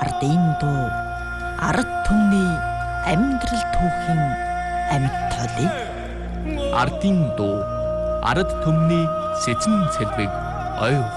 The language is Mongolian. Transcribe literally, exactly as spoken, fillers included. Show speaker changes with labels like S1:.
S1: ардын дуу ард түмний амьдрал түүхийн амьд толыг
S2: ардын дуу ард түмний сэцэн сэлбэг ой